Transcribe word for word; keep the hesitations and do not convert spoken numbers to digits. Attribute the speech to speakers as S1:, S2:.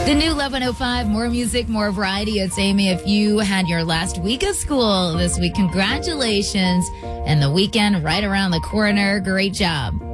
S1: The new eleven oh five, more music, more variety. It's Amy. If you had your last week of school this week, congratulations. And the weekend right around the corner. Great job.